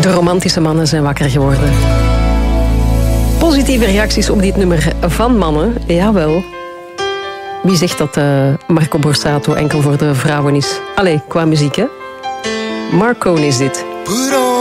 De romantische mannen zijn wakker geworden. Positieve reacties op dit nummer van mannen, jawel. Wie zegt dat Marco Borsato enkel voor de vrouwen is? Allee, qua muziek, hè? Marcone is dit.